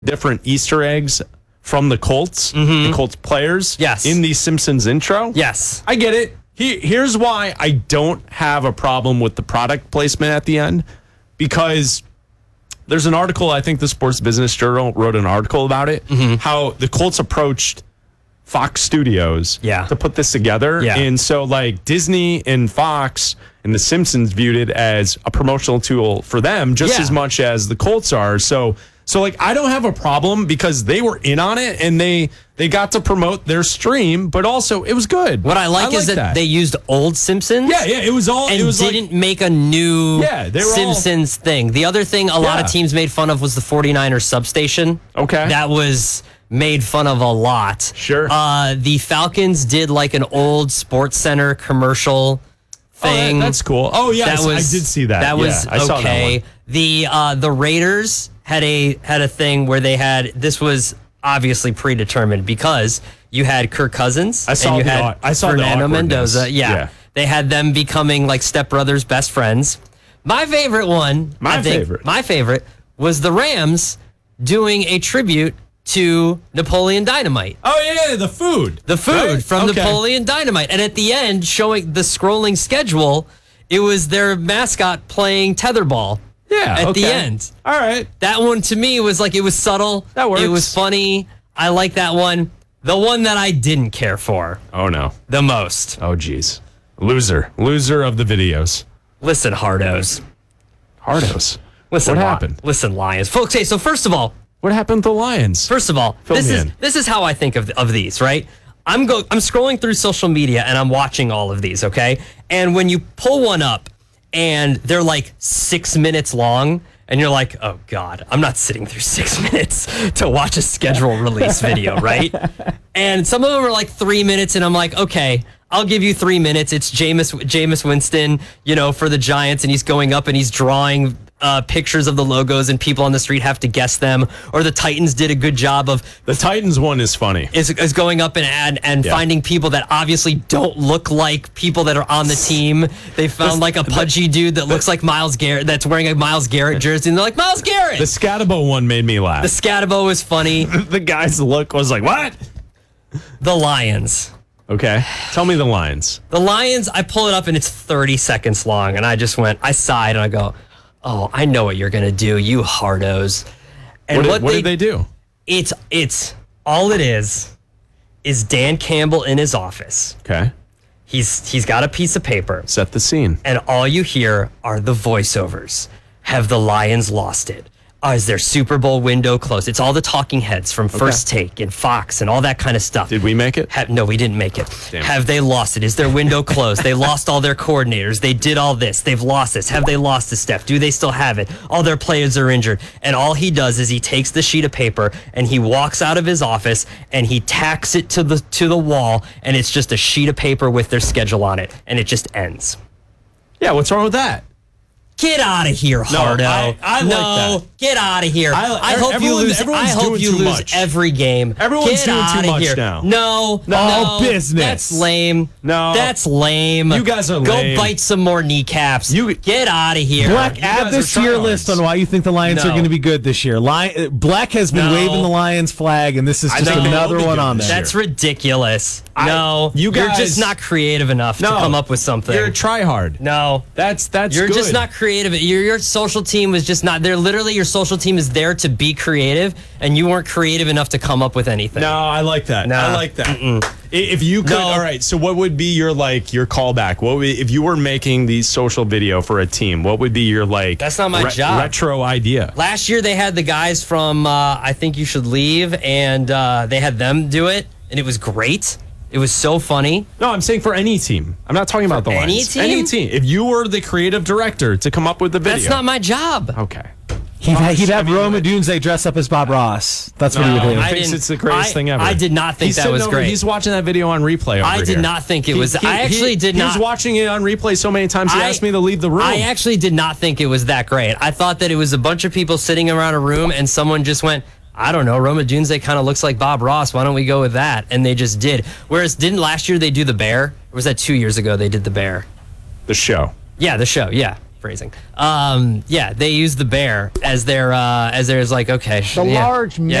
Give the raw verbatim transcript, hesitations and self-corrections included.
different Easter eggs from the Colts, Mm-hmm. the Colts players, Yes. in the Simpsons intro. Yes. I get it. He, here's why I don't have a problem with the product placement at the end, because there's an article, I think the Sports Business Journal wrote an article about it, Mm-hmm. how the Colts approached Fox Studios Yeah. to put this together. Yeah. And so like Disney and Fox and the Simpsons viewed it as a promotional tool for them just Yeah. as much as the Colts are. So so like I don't have a problem because they were in on it and they they got to promote their stream, but also it was good. What I like is that, they used old Simpsons. Yeah, yeah, it was all and it was didn't like, make a new Yeah, they were all- Simpsons thing. The other thing a lot Yeah. of teams made fun of was the 49ers substation. Okay. That was made fun of a lot. Sure. Uh, the Falcons did like an old Sports Center commercial Oh, that- thing. that's cool. Oh yeah, That was, I did see that. That was yeah, I saw that okay. one. The uh, the Raiders had a had a thing where they had this was obviously predetermined because you had Kirk Cousins I saw and you the had au- I saw the Fernando awkwardness. Mendoza. Yeah. Yeah. They had them becoming like stepbrothers, best friends. My favorite one, My I think, favorite. my favorite was the Rams doing a tribute to Napoleon Dynamite. Oh yeah, the food. The food Right? from Okay. Napoleon Dynamite. And at the end, showing the scrolling schedule, it was their mascot playing tetherball. Yeah, At the okay. end. All right. That one to me was like, it was subtle. That works. It was funny. I like that one. The one that I didn't care for Oh no. the most. Oh geez. Loser. Loser of the videos. Listen, Hardos. Hardos. Listen, What Li- happened? Listen, Lions. Folks, hey, so first of all, What happened to the Lions? First of all, Fill this me is in. this is how I think of of these, right? I'm go I'm scrolling through social media and I'm watching all of these, okay? And when you pull one up and they're like six minutes long, and you're like, oh God, I'm not sitting through six minutes to watch a schedule release video, right? And some of them are like three minutes, and I'm like, okay, I'll give you three minutes. It's Jameis Jameis Winston, you know, for the Giants, and he's going up and he's drawing uh, pictures of the logos, and people on the street have to guess them. Or the Titans did a good job of The Titans one is funny. is, is going up and and, and Yeah. finding people that obviously don't look like people that are on the team. They found like a pudgy dude that looks like Myles Garrett, that's wearing a Myles Garrett jersey, and they're like, Myles Garrett. The Scatabo one made me laugh. The Scatabo is funny. The guy's look was like, what? The Lions. Okay. Tell me the Lions. The Lions, I pull it up and it's thirty seconds long, and I just went, I sighed and I go, oh, I know what you're gonna do, you hardos. And What, what, did, what they, did they do? It's it's all it is, is Dan Campbell in his office. Okay. He's he's got a piece of paper, Set the scene. and all you hear are the voiceovers. Have the Lions lost it? Uh, is their Super Bowl window closed? It's all the talking heads from First Take and Fox and all that kind of stuff. Did we make it? Ha- no, we didn't make it. Damn. Have they lost it? Is their window closed? They lost all their coordinators. They did all this. They've lost this. Have they lost this stuff? Do they still have it? All their players are injured. And all he does is he takes the sheet of paper and he walks out of his office and he tacks it to the to the wall, and it's just a sheet of paper with their schedule on it, and it just ends. Yeah, what's wrong with that? Get out of here, Hardo. I- I like no, that. get out of here. I- I, hope everyone- you lose. I everyone's hope doing you too lose much. every game. Everyone's Get doing too outta much here. now. No, No, no, business. That's lame. No. that's lame. You guys are Go lame. bite some more kneecaps. You- get out of here. Black, you add guys this are to your tryhards. list on why you think the Lions No. are going to be good this year. Lion, Black has been No. waving the Lions flag, and this is I just think they will another be one good on this there. That's ridiculous. I- no, you you're guys- just not creative enough No. to come up with something. You're a tryhard. no. That's that's You're good. just not creative. Your your social team was just not. They're literally your social team is there to be creative, and you weren't creative enough to come up with anything. No, I like that. Nah. I like that. I- If you could, No. all right. So, what would be your like your callback? What would, if you were making the social video for a team? What would be your like? That's not my job. Retro idea. Last year they had the guys from uh, I Think You Should Leave, and uh, they had them do it, and it was great. It was so funny. No, I'm saying for any team. I'm not talking about the any Lions. team? Any team. If you were the creative director to come up with the video, That's not my job. okay. He'd, ha- he'd have I mean, Roma like- Dunze dress up as Bob Ross. That's what he would No, do. I I think didn't- it's the greatest I- thing ever. I did not think He's that sitting was over- great. He's watching that video on replay. Over I did here. not think it He- was. he- I actually he- did he not. was watching it on replay so many times. He I- asked me to leave the room. I actually did not think it was that great. I thought that it was a bunch of people sitting around a room, and someone just went, I don't know, Roma Dunze kind of looks like Bob Ross. Why don't we go with that? And they just did. Whereas didn't last year they do the Bear? Or was that two years ago they did the Bear? the show. Yeah, the show. Yeah. phrasing. Um, yeah, they use the bear as their uh, as their like okay, sh- The yeah. large yeah,